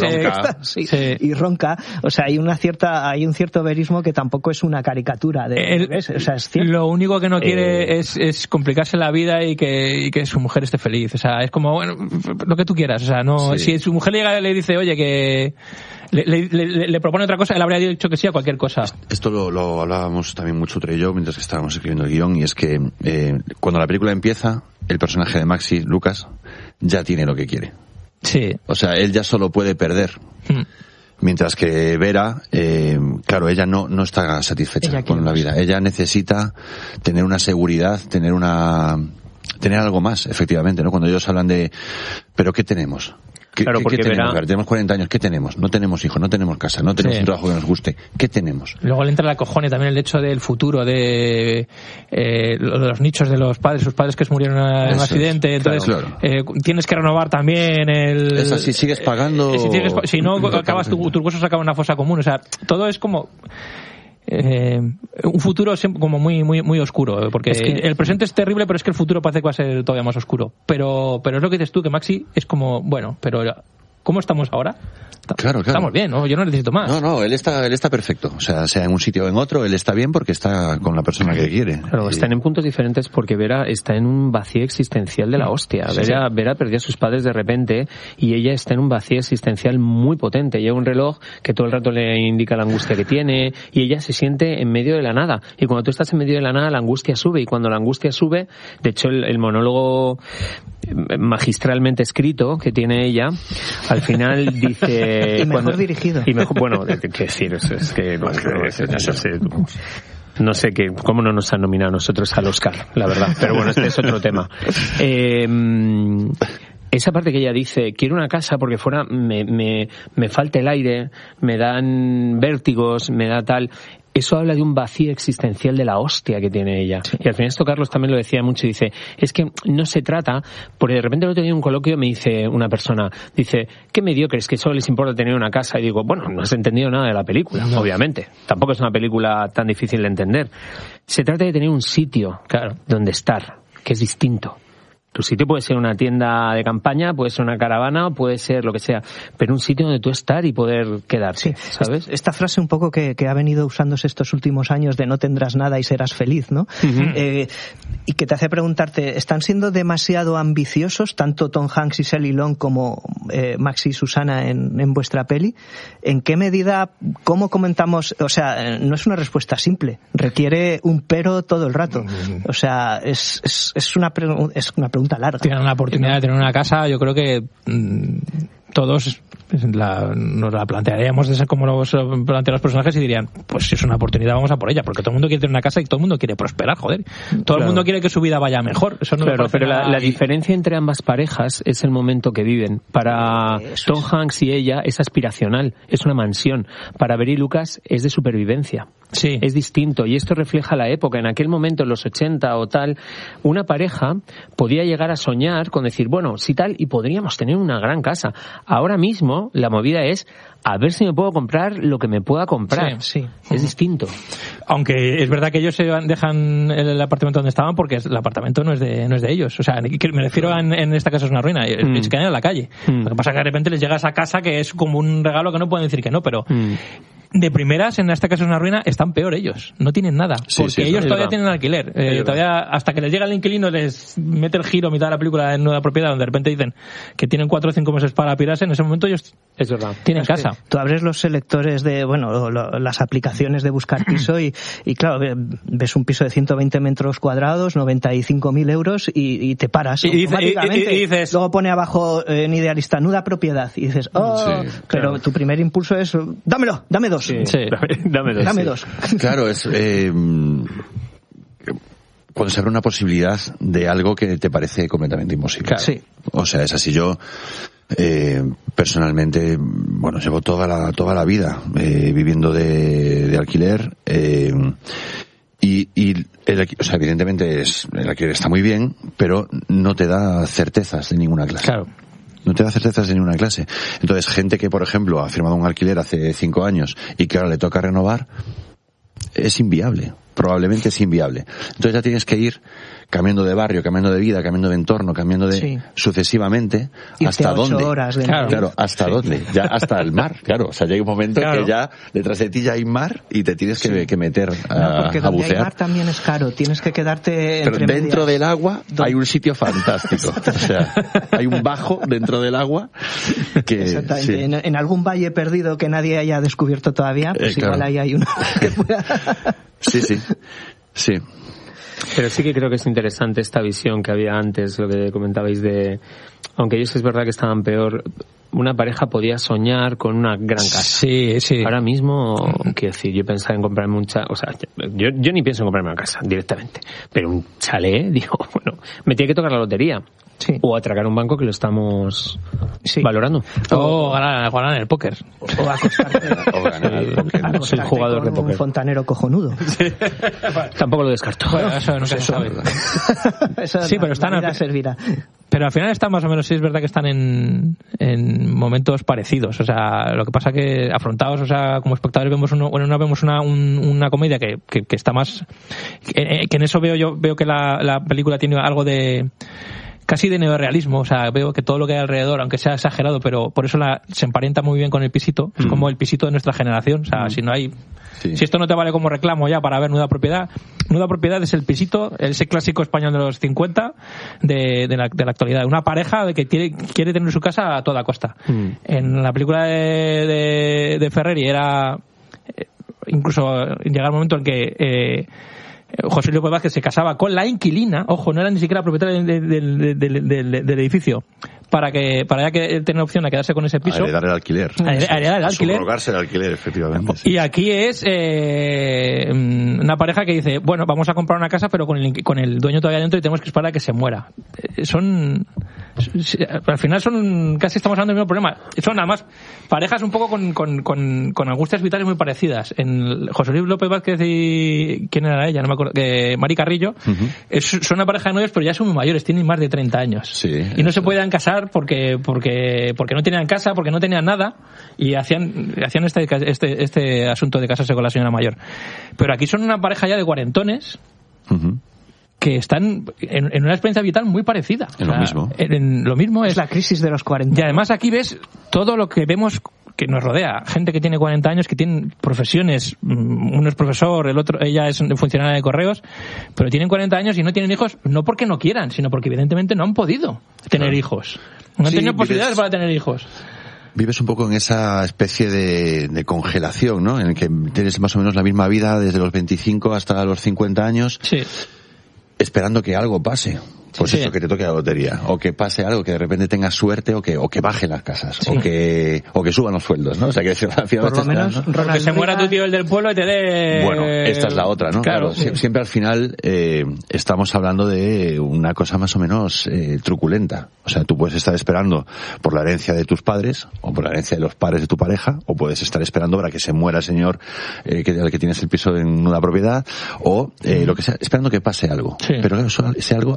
Y ronca. O sea, hay un cierto verismo que tampoco es una caricatura. O sea, es cierto. Lo único que no quiere es complicarse la vida y que su mujer esté feliz. O sea, es como, bueno, lo que tú quieras. O sea, no, si su mujer llega y le dice, oye, que le propone otra cosa, él habría dicho que sí a cualquier cosa. Esto lo hablábamos también mucho Tre y yo mientras que estábamos escribiendo el guión, y es que cuando la película empieza, el personaje de Maxi, Lucas, ya tiene lo que quiere. Sí. O sea, él ya solo puede perder. Mientras que Vera, claro, ella no está satisfecha con la vida. Ella necesita tener una seguridad, tener algo más, efectivamente, ¿no? Cuando ellos hablan de, ¿pero qué tenemos? ¿Qué tenemos? Tenemos 40 años, ¿qué tenemos? No tenemos hijos, no tenemos casa, no tenemos un trabajo que nos guste. ¿Qué tenemos? Luego le entra la cojone también el hecho del futuro, de los nichos de los padres, sus padres que se murieron en un accidente. Entonces, claro. Tienes que renovar también el... Es así, sigues pagando... Si no, acabas tus huesos acaban en una fosa común. O sea, todo es como... un futuro como muy muy muy oscuro, porque es que el presente es terrible, pero es que el futuro parece que va a ser todavía más oscuro, pero es lo que dices tú, que Maxi es como, bueno, pero ¿cómo estamos ahora? Claro. Estamos bien, ¿no? Yo no necesito más. No, él está perfecto. O sea en un sitio o en otro, él está bien porque está con la persona que quiere. Claro, están en puntos diferentes porque Vera está en un vacío existencial de la hostia. Vera perdió a sus padres de repente y ella está en un vacío existencial muy potente. Lleva un reloj que todo el rato le indica la angustia que tiene y ella se siente en medio de la nada. Y cuando tú estás en medio de la nada, la angustia sube. Y cuando la angustia sube, de hecho el monólogo magistralmente escrito que tiene ella, al final dice... Y mejor dirigido. Y mejor, bueno, qué decir, es que no sé cómo no nos han nominado a nosotros al Oscar, la verdad, pero bueno, este es otro tema. Esa parte que ella dice, quiero una casa porque fuera me falta el aire, me dan vértigos, me da tal... Eso habla de un vacío existencial de la hostia que tiene ella. Sí. Y al final esto Carlos también lo decía mucho, dice, es que no se trata, porque de repente el otro día en un coloquio me dice una persona, dice, ¿qué mediocres? Que solo les importa tener una casa. Y digo, bueno, no has entendido nada de la película, obviamente. Tampoco es una película tan difícil de entender. Se trata de tener un sitio donde estar, que es distinto. Tu sitio puede ser una tienda de campaña, puede ser una caravana, puede ser lo que sea, pero un sitio donde tú estar y poder quedarte, ¿sabes? Esta frase un poco que ha venido usándose estos últimos años de no tendrás nada y serás feliz, ¿no? Uh-huh. Y que te hace preguntarte, ¿están siendo demasiado ambiciosos tanto Tom Hanks y Shelley Long como Maxi y Susana en vuestra peli? ¿En qué medida, cómo comentamos? O sea, no es una respuesta simple, requiere un pero todo el rato. O sea, es una pregunta larga. Tienen la oportunidad de tener una casa, yo creo que todos nos la plantearíamos de ser como los plantean los personajes y dirían, pues si es una oportunidad vamos a por ella, porque todo el mundo quiere tener una casa y todo el mundo quiere prosperar, joder. Todo el mundo quiere que su vida vaya mejor. Eso no pero la diferencia entre ambas parejas es el momento que viven. Para Tom Hanks y ella es aspiracional, es una mansión. Para Vera y Lucas es de supervivencia. Sí. Es distinto y esto refleja la época. En aquel momento, en los 80 o tal, una pareja podía llegar a soñar con decir, bueno, sí tal, y podríamos tener una gran casa. Ahora mismo no, la movida es a ver si me puedo comprar lo que me pueda comprar. Sí. Es distinto. Aunque es verdad que ellos dejan el apartamento donde estaban porque el apartamento no es de ellos. O sea, me refiero en esta casa es una ruina. Se quedan en la calle. Lo que pasa es que de repente les llega a esa casa que es como un regalo que no pueden decir que no, pero de primeras en esta casa es una ruina están peor ellos. No tienen nada. Porque ellos todavía tienen alquiler. Todavía hasta que les llega el inquilino les mete el giro a mitad de la película en nueva propiedad donde de repente dicen que tienen 4 o 5 meses para pirarse. En ese momento ellos tienen casa. Tú abres los selectores de, las aplicaciones de buscar piso y claro, ves un piso de 120 metros cuadrados, 95.000 euros y te paras automáticamente. Y dices, luego pone abajo en Idealista, nuda propiedad. Y dices, pero tu primer impulso es, dámelo, dame 2. Sí. Dame dos. Claro, es cuando se abre una posibilidad de algo que te parece completamente imposible. Claro. Sí. O sea, es así. Yo personalmente, llevo toda la vida viviendo de alquiler y evidentemente el alquiler está muy bien, pero no te da certezas de ninguna clase. Claro. No te da certezas de ninguna clase. Entonces, gente que, por ejemplo, ha firmado un alquiler hace 5 años y que ahora le toca renovar, es inviable. Probablemente es inviable. Entonces ya tienes que ir cambiando de barrio, cambiando de vida, cambiando de entorno, cambiando de sucesivamente hasta dónde. Horas de claro, hasta dónde, ya hasta el mar, claro. O sea, llega un momento que ya detrás de ti ya hay mar y te tienes que meter porque a bucear. Hay mar también es caro, tienes que quedarte pero entre dentro medias. Del agua hay un sitio fantástico. O sea, hay un bajo dentro del agua que exactamente. En algún valle perdido que nadie haya descubierto todavía, pues igual ahí hay uno que pueda... Sí. Pero sí que creo que es interesante esta visión que había antes, lo que comentabais de... Aunque ellos es verdad que estaban peor, una pareja podía soñar con una gran casa. Sí. Ahora mismo, quiero decir, yo pensaba en comprarme yo ni pienso en comprarme una casa directamente, pero un chalet, digo, me tiene que tocar la lotería. Sí. O atracar un banco que lo estamos valorando. O ganar en el póker. O acostarte. O ganar el póker. Soy jugador de póker. Un fontanero cojonudo. Sí. Tampoco lo descarto. Bueno, eso no se sabe. Sí, pero están... servirá. Pero al final están más o menos, sí es verdad que están en momentos parecidos. O sea, lo que pasa que afrontados, o sea, como espectadores vemos una comedia que está más... Que en eso veo que la película tiene algo de... casi de neorrealismo, o sea, veo que todo lo que hay alrededor, aunque sea exagerado, pero por eso se emparenta muy bien con el pisito, es como el pisito de nuestra generación, o sea, si no hay... Si esto no te vale como reclamo ya para ver Nuda Propiedad es el pisito, ese clásico español de los 50 de la actualidad, una pareja de que quiere tener su casa a toda costa. En la película de Ferreri era incluso llegar el momento en que José Luis López Vázquez se casaba con la inquilina, ojo, no era ni siquiera propietaria del edificio, para ya que tener opción a quedarse con ese piso. A heredar el alquiler. A heredar el alquiler. Subrogarse el alquiler, efectivamente. Y aquí es una pareja que dice, bueno, vamos a comprar una casa, pero con el dueño todavía dentro y tenemos que esperar a que se muera. Al final casi estamos hablando del mismo problema. Son además parejas un poco con angustias vitales muy parecidas. En José Luis López Vázquez y... ¿quién era ella? No me acuerdo. Mari Carrillo. Son una pareja de novios, pero ya son muy mayores, tienen más de 30 años. Sí, y no se podían casar porque no tenían casa, porque no tenían nada, y hacían este asunto de casarse con la señora mayor. Pero aquí son una pareja ya de cuarentones que están en una experiencia vital muy parecida. Lo mismo. Lo mismo es la crisis de los 40. Y además aquí ves todo lo que vemos que nos rodea. Gente que tiene 40 años, que tienen profesiones. Uno es profesor, ella es funcionaria de correos, pero tienen 40 años y no tienen hijos, no porque no quieran, sino porque evidentemente no han podido tener hijos. No han tenido posibilidades para tener hijos. Vives un poco en esa especie de congelación, ¿no? En el que tienes más o menos la misma vida desde los 25 hasta los 50 años. Sí. Esperando que algo pase. Pues eso, que te toque la lotería, o que pase algo, que de repente tengas suerte, o que bajen las casas, o que suban los sueldos, ¿no? O sea, que al final por lo menos, ¿no? Que se muera tu tío el del pueblo y te dé... Bueno, esta es la otra, ¿no? Claro. Siempre al final estamos hablando de una cosa más o menos truculenta. O sea, tú puedes estar esperando por la herencia de tus padres, o por la herencia de los padres de tu pareja, o puedes estar esperando para que se muera el señor al que tienes el piso en una propiedad, o lo que sea, esperando que pase algo. Sí. Pero claro, ese algo a lo mejor no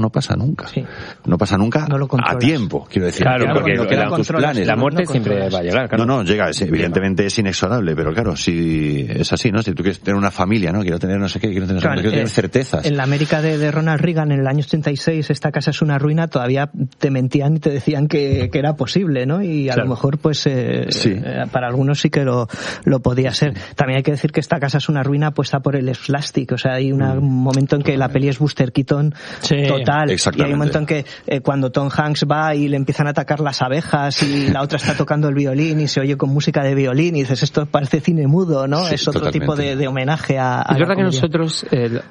no pasa nunca. Sí. No pasa nunca a tiempo, quiero decir. Claro, porque tus planes. La muerte siempre va a llegar. Claro. No, llega, evidentemente es inexorable, pero claro, si es así, ¿no? Si tú quieres tener una familia, ¿no? Quiero tener no sé qué, quiero tener certezas. En la América de Ronald Reagan, en el año 86, esta casa es una ruina, todavía te mentían y te decían que era posible, ¿no? Y a lo mejor, pues, para algunos sí que lo podía ser. También hay que decir que esta casa es una ruina puesta por el slapstick, o sea, hay un momento en que la peli es Buster Keaton total, y hay un momento en que cuando Tom Hanks va y le empiezan a atacar las abejas y la otra está tocando el violín y se oye con música de violín y dices, esto parece cine mudo, ¿no? Sí, es otro tipo de homenaje a es verdad que nosotros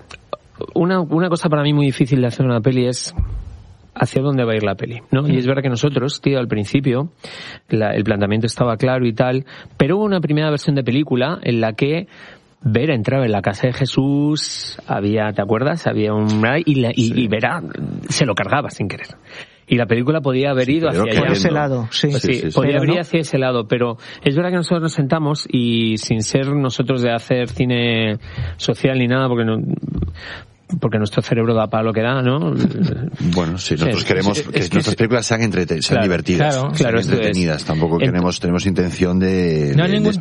una cosa para mí muy difícil de hacer una peli es hacia dónde va a ir la peli, ¿no? Y es verdad que nosotros, tío, al principio el planteamiento estaba claro y tal, pero hubo una primera versión de película en la que Vera entraba en la casa de Jesús, ¿te acuerdas? Había y Vera se lo cargaba sin querer. Y la película podía haber ido hacia allá. Por ese lado, sí. Podía haber ido hacia ese lado, pero es verdad que nosotros nos sentamos y sin ser nosotros de hacer cine social ni nada, porque nuestro cerebro da para lo que da, ¿no? Bueno, sí, nosotros queremos que nuestras películas sean divertidas, sean entretenidas. Tampoco tenemos intención de no hay ningún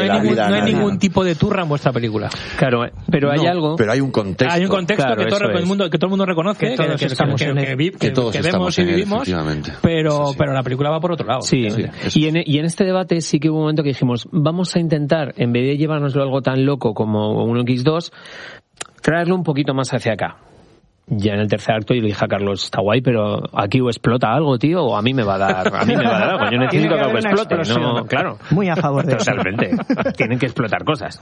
tipo de turra en vuestra película. Claro, pero hay algo. Pero hay un contexto. Hay un contexto que todo el mundo reconoce, que vemos y vivimos, pero la película va por otro lado. Sí. Y en este debate sí que hubo un momento que dijimos, vamos a intentar, en vez de llevárnoslo algo tan loco como 1X2, traerlo un poquito más hacia acá. Ya en el tercer acto yo le dije a Carlos, está guay, pero aquí o explota algo, tío, o a mí me va a dar algo. Yo necesito que algo explote, ¿no? Claro. Muy a favor de eso. Totalmente. Tienen que explotar cosas.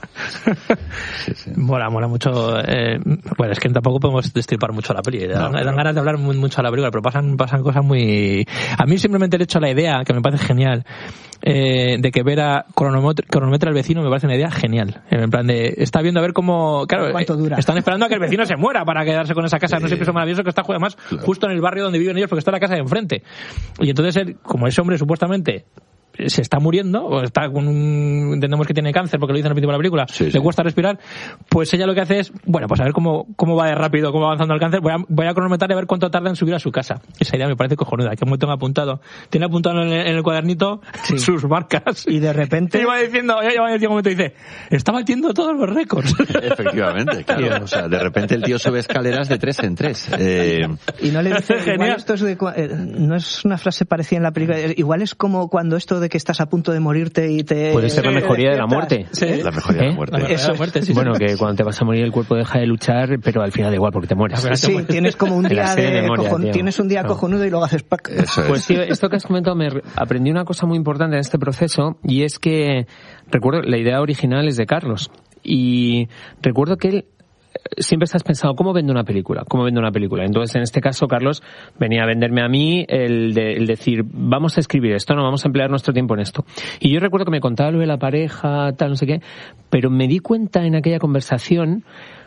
Mola mucho. Bueno, es que tampoco podemos destripar mucho la peli. Dan ganas de hablar mucho de la película, pero pasan cosas muy... A mí simplemente el hecho, la idea, que me parece genial, de que Vera cronometra al vecino, me parece una idea genial. En plan de, está viendo a ver cómo... Claro, ¿cuánto dura? Están esperando a que el vecino se muera para quedarse con esa casa. No siempre es maravilloso que está además justo en el barrio donde viven ellos, porque está la casa de enfrente. Y entonces él, como ese hombre supuestamente se está muriendo, o está entendemos que tiene cáncer porque lo dice en el principio de la película, le cuesta respirar, pues ella lo que hace es, bueno, pues a ver cómo va de rápido, cómo va avanzando el cáncer, voy a cronometrar y a ver cuánto tarda en subir a su casa. Esa idea me parece cojonuda, que un momento tiene apuntado en el cuadernito sus marcas, y de repente iba diciendo, en el momento dice, está batiendo todos los récords. Efectivamente, claro. O sea, de repente el tío sube escaleras de 3 en 3. Y no le dice, igual esto es no es una frase parecida en la película, igual es como cuando esto de que estás a punto de morirte y te... Puede ser la mejoría de la muerte. Sí. La mejoría de la muerte. Eso. Bueno, que cuando te vas a morir el cuerpo deja de luchar, pero al final da igual porque te mueres. Sí, tienes como un día tienes un día cojonudo y luego haces pack. Pues tío, esto que has comentado, aprendí una cosa muy importante en este proceso, y es que recuerdo, la idea original es de Carlos, y recuerdo que él siempre estás pensando, ¿cómo vendo una película? Entonces, en este caso, Carlos venía a venderme a mí el decir, vamos a escribir esto, no vamos a emplear nuestro tiempo en esto. Y yo recuerdo que me contaba lo de la pareja, tal, no sé qué, pero me di cuenta en aquella conversación,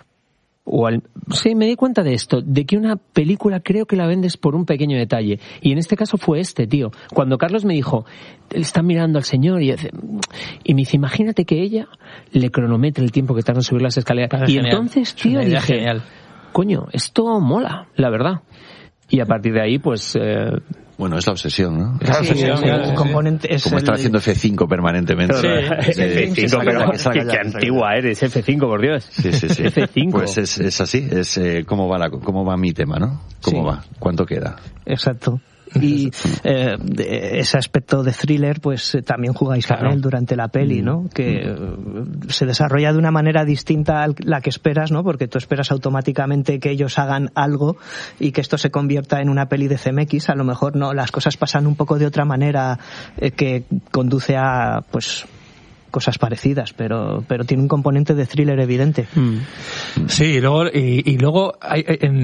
me di cuenta de esto, de que una película creo que la vendes por un pequeño detalle. Y en este caso fue tío. Cuando Carlos me dijo, él está mirando al señor y me dice, imagínate que ella le cronometre el tiempo que tarda en subir las escaleras. Y genial. Entonces, tío, dije, genial. Coño, esto mola, la verdad. Y a partir de ahí, pues... Bueno, es la obsesión, ¿no? El componente es como estar haciendo F5 permanentemente. F5, pero qué antigua eres, F5, por Dios. Sí. F5. Pues es así, es cómo va mi tema, ¿no? ¿Cómo va? ¿Cuánto queda? Exacto. Y ese aspecto de thriller, pues también jugáis con él durante la peli, ¿no? Que se desarrolla de una manera distinta a la que esperas, ¿no? Porque tú esperas automáticamente que ellos hagan algo y que esto se convierta en una peli de CMX. A lo mejor no, las cosas pasan un poco de otra manera, que conduce a, pues, cosas parecidas, pero tiene un componente de thriller evidente. Sí, y luego hay,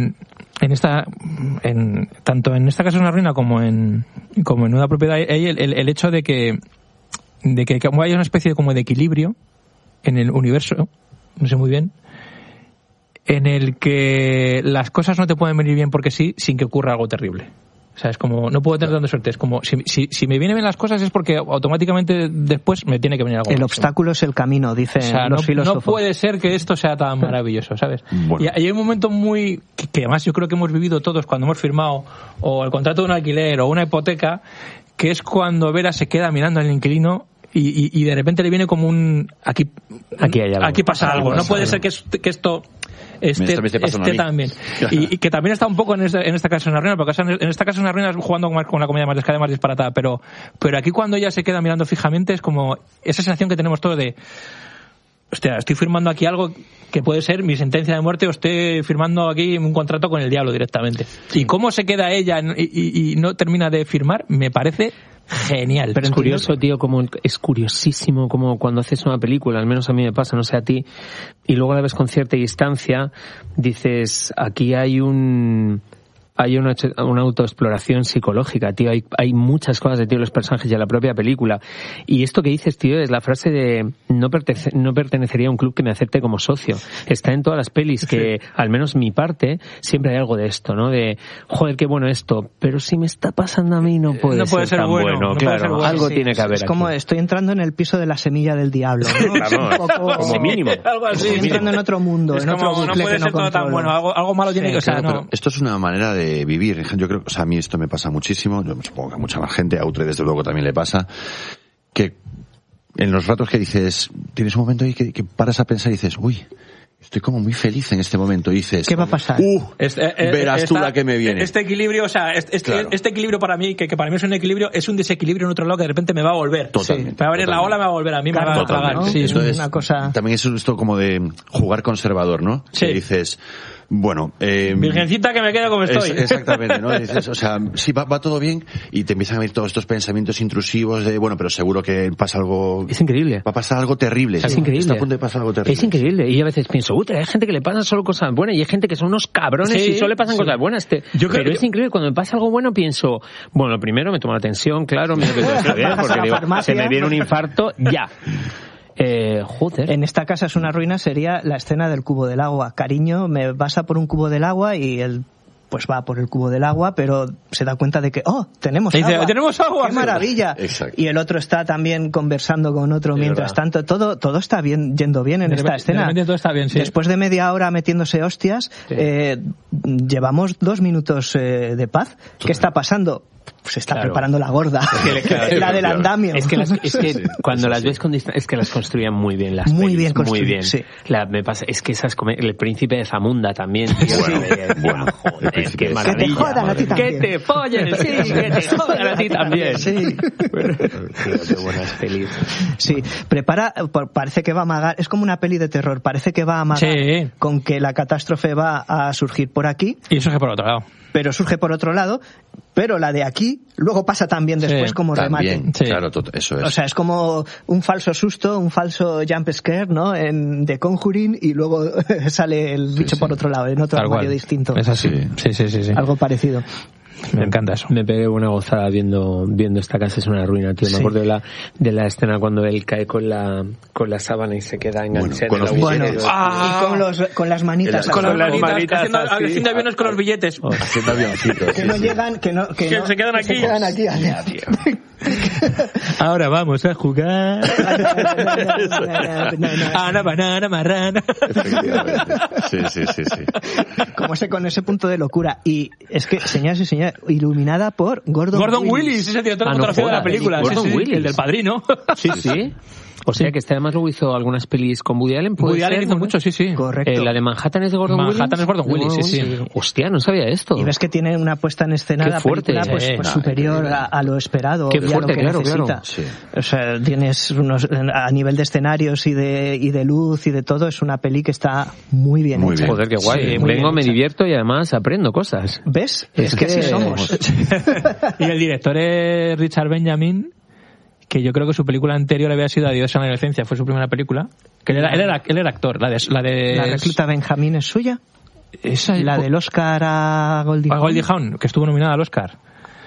tanto en esta casa es una ruina como en una propiedad, hay el hecho de que como hay una especie de equilibrio en el universo, no sé muy bien, en el que las cosas no te pueden venir bien porque sí, sin que ocurra algo terrible. O sea, es como, no puedo tener tanta suerte. Es como, si me vienen bien las cosas es porque automáticamente después me tiene que venir algo. El obstáculo es el camino, dicen los filósofos. No puede ser que esto sea tan maravilloso, ¿sabes? Bueno. Y hay un momento que además yo creo que hemos vivido todos cuando hemos firmado o el contrato de un alquiler o una hipoteca, que es cuando Vera se queda mirando al inquilino y de repente le viene como aquí pasa algo. No puede ser que esto esté también. Y que también está un poco en esta casa es una ruina, porque en esta casa es una ruina jugando con una comedia más disparatada, pero aquí cuando ella se queda mirando fijamente es como esa sensación que tenemos todos de hostia, estoy firmando aquí algo que puede ser mi sentencia de muerte o estoy firmando aquí un contrato con el diablo directamente. Y cómo se queda ella y no termina de firmar, me parece genial. Pero es curioso, tío, es curiosísimo como cuando haces una película, al menos a mí me pasa, no sé a ti, y luego la ves con cierta distancia, dices, aquí hay una autoexploración psicológica, tío. Hay muchas cosas de ti, los personajes y de la propia película. Y esto que dices, tío, es la frase de no pertenecería a un club que me acepte como socio. Está en todas las pelis que, al menos mi parte, siempre hay algo de esto, ¿no? De, joder, qué bueno esto, pero si me está pasando a mí no puede ser tan bueno. No claro, puede ser bueno. Algo tiene que haber. Es como estoy entrando en el piso de la semilla del diablo, ¿no? Claro, como mínimo. Algo así. Estoy entrando en otro mundo, en otro bucle no puede ser todo tan bueno. Algo malo tiene que ser. Pero esto es una manera de vivir. Yo creo, o sea, a mí esto me pasa muchísimo, yo supongo que a mucha más gente, a Outre desde luego también le pasa, que en los ratos que dices, tienes un momento ahí que paras a pensar y dices, uy, estoy como muy feliz en este momento, y dices, ¿qué va a pasar? Verás tú la que me viene. Este equilibrio, o sea, este equilibrio para mí, que para mí es un equilibrio, es un desequilibrio en otro lado que de repente me va a volver. Totalmente. Me va a venir la ola, me va a volver a mí, me va a tragar. ¿no? Sí, entonces, es una cosa. También es esto como de jugar conservador, ¿no? Sí. Que dices, bueno, virgencita que me quedo como estoy. Exactamente, ¿no? Dices, o sea, sí, va todo bien, y te empiezan a venir todos estos pensamientos intrusivos de, bueno, pero seguro que pasa algo. Es increíble. Va a pasar algo terrible. Es increíble. Está a punto de pasar algo terrible. Es increíble. Y a veces pienso, hay gente que le pasan solo cosas buenas y hay gente que son unos cabrones y solo le pasan cosas buenas. Pero es increíble. Cuando me pasa algo bueno pienso, bueno, primero me tomo la tensión, claro, mira que todo está bien, porque digo, se me viene un infarto, ya. Joder. En esta casa es una ruina sería la escena del cubo del agua. Cariño me vas a por un cubo del agua y él pues va por el cubo del agua, pero se da cuenta de que tenemos agua. ¡Tenemos agua! ¡Qué maravilla! Exacto. Y el otro está también conversando con otro mientras tanto. Todo está yendo bien en esta escena. Todo está bien, sí. Después de media hora metiéndose hostias, llevamos 2 minutos de paz. ¿Qué está pasando? Se está preparando la gorda, la del andamio. Es que cuando las ves con distancia, es que las construían muy bien las muy pelis, bien construidas, muy bien. Sí. Me pasa, es que el príncipe de Zamunda también, tío, bueno, joder, qué maravilla. Que te jodan a ti también. Que te follen, sí, que te jodan a ti también. Sí. Qué buenas pelis. Sí, parece que va a amagar, es como una peli de terror, parece que va a amagar con que la catástrofe va a surgir por aquí. Y surge por otro lado. Pero surge por otro lado, pero la de aquí luego pasa también después como remate. Sí. Claro, eso es. O sea, es como un falso susto, un falso jump scare, ¿no? De Conjuring, y luego sale el bicho por otro lado, en otro armario distinto. Es así. Sí. Algo parecido. Me encanta eso. Me pegué una gozada viendo esta casa es una ruina, tío. Me acuerdo de la escena cuando él cae con la sábana y se queda enganchado. Y con las manitas. Con las manitas. Haciendo aviones con los billetes. Haciendo avioncitos. Que no llegan, que se quedan aquí. Se quedan aquí. Ahora vamos a jugar a una banana marrana. Efectivamente. Sí. Como con ese punto de locura. Y es que, señoras y señores, iluminada por Gordon Willis. Ese director de fotografía de la película. Gordon Willis. El del Padrino. Sí. O sea que además luego hizo algunas pelis con Woody Allen. Woody Allen hizo mucho, sí. Correcto. La de Manhattan es de Gordon Willis. Manhattan es Gordon Willis, sí. Hostia, no sabía esto. Y ves que tiene una puesta en escena la película pues superior a lo esperado. Qué fuerte, a lo que necesita. Claro. Sí. O sea, tienes a nivel de escenarios y de luz y de todo, es una peli que está muy bien hecha. Joder, qué guay. Sí, vengo, me divierto y además aprendo cosas. ¿Ves? Es que así somos. Y el director es Richard Benjamin, que yo creo que su película anterior había sido Adiós a la inocencia, fue su primera película. Que él era actor, la de ¿La recluta Benjamín es suya? Esa, la del Oscar a Goldie Hawn. A Goldie Hawn, que estuvo nominada al Oscar.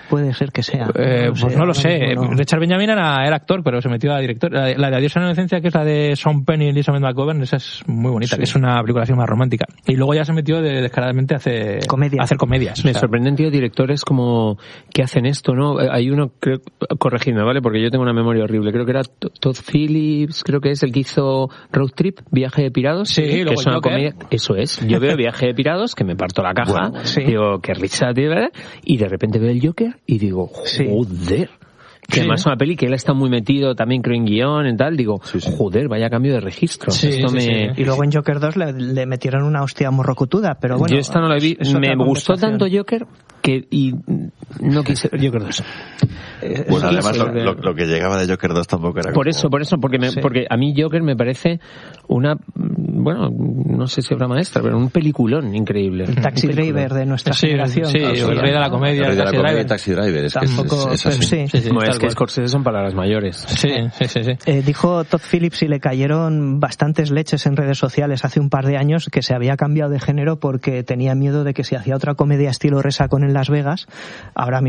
puede ser que sea. Pues no lo sé. No. Richard Benjamin era actor, pero se metió a director. La de Adiós a la inocencia, que es la de Sean Penn y Elizabeth McGovern, esa es muy bonita, que es una película así más romántica. Y luego ya se metió descaradamente a hacer comedias. Me sorprenden, tío, directores como que hacen esto, ¿no? Hay uno, corregidme, ¿vale? Porque yo tengo una memoria horrible. Creo que era Todd Phillips, creo que es el que hizo Road Trip, Viaje de Pirados, que es una comedia. Eso es. Yo veo Viaje de Pirados, que me parto la caja, digo, qué risa, tío, ¿verdad? Y de repente veo el Joker y digo, joder. Que además es una peli que él está muy metido también, creo, en guión y tal. Digo, joder, vaya cambio de registro. Y luego en Joker 2 le metieron una hostia morrocotuda, pero bueno. Yo esta no la vi. Me gustó tanto Joker y no quise ver Joker 2. Bueno, además lo que llegaba de Joker 2 tampoco era por eso, porque a mí Joker me parece una, bueno, no sé si obra maestra, pero un peliculón increíble. El Taxi Driver de nuestra generación. Sí, el rey de la comedia. El rey de la Taxi Driver. Es tampoco, es así. Es que Scorsese son palabras mayores. Sí. Dijo Todd Phillips y le cayeron bastantes leches en redes sociales hace un par de años que se había cambiado de género porque tenía miedo de que si hacía otra comedia estilo Resacón en Las Vegas, ahora